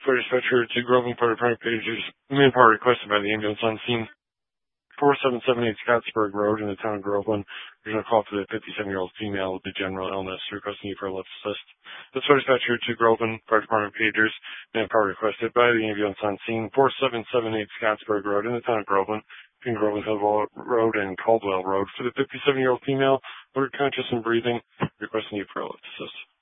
For dispatcher to Groveland Fire Department pages, manpower requested by the ambulance on scene. 4778 Scottsburg Road in the town of Groveland. There's a call for the 57-year-old female with a general illness requesting you for a lift assist. This for dispatcher to Groveland Fire Department pagers. Manpower requested by the ambulance on scene. 4778 Scottsburg Road in the town of Groveland. Between Groveland Hill Road and Caldwell Road for the 57-year-old female, ordered conscious and breathing, requesting you for a lift assist.